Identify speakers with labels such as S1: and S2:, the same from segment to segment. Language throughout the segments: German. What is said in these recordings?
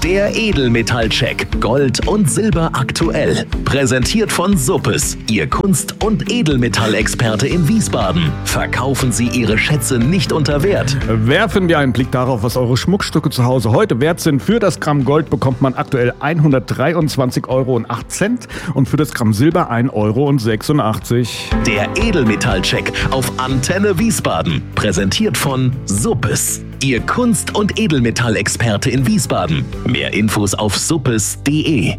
S1: Der Edelmetallcheck. Gold und Silber aktuell. Präsentiert von Suppes, Ihr Kunst- und Edelmetallexperte in Wiesbaden. Verkaufen Sie Ihre Schätze nicht unter Wert.
S2: Werfen wir einen Blick darauf, was eure Schmuckstücke zu Hause heute wert sind. Für das Gramm Gold bekommt man aktuell 123,08 Euro und für das Gramm Silber 1,86 Euro.
S1: Der Edelmetallcheck auf Antenne Wiesbaden. Präsentiert von Suppes, Ihr Kunst- und Edelmetallexperte in Wiesbaden. Mehr Infos auf suppes.de.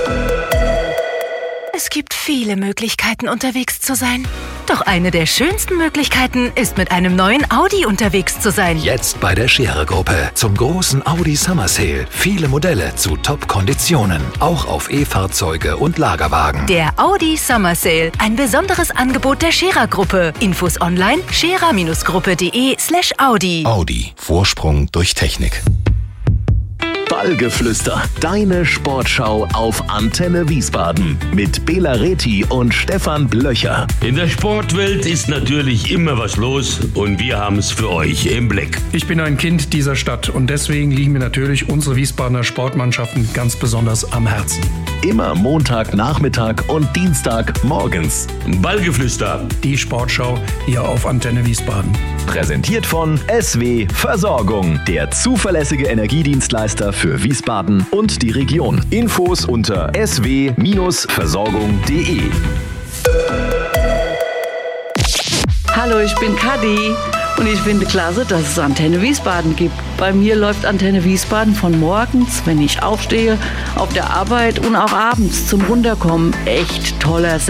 S3: Es gibt viele Möglichkeiten, unterwegs zu sein. Doch eine der schönsten Möglichkeiten ist, mit einem neuen Audi unterwegs zu sein.
S4: Jetzt bei der Scherer-Gruppe zum großen Audi Summer Sale. Viele Modelle zu Top-Konditionen. Auch auf E-Fahrzeuge und Lagerwagen.
S3: Der Audi Summer Sale. Ein besonderes Angebot der Scherer-Gruppe. Infos online scherer-gruppe.de/Audi.
S4: Audi. Vorsprung durch Technik.
S1: Ballgeflüster, deine Sportschau auf Antenne Wiesbaden mit Bela Reti und Stefan Blöcher.
S5: In der Sportwelt ist natürlich immer was los und wir haben es für euch im Blick.
S6: Ich bin ein Kind dieser Stadt und deswegen liegen mir natürlich unsere Wiesbadener Sportmannschaften ganz besonders am Herzen.
S1: Immer Montagnachmittag und Dienstag morgens.
S5: Ballgeflüster.
S6: Die Sportschau hier auf Antenne Wiesbaden.
S7: Präsentiert von SW Versorgung, der zuverlässige Energiedienstleister für Wiesbaden und die Region. Infos unter sw-versorgung.de.
S8: Hallo, ich bin Kadi und ich finde klasse, dass es Antenne Wiesbaden gibt. Bei mir läuft Antenne Wiesbaden von morgens, wenn ich aufstehe, auf der Arbeit und auch abends zum Runterkommen. Echt toller Sender.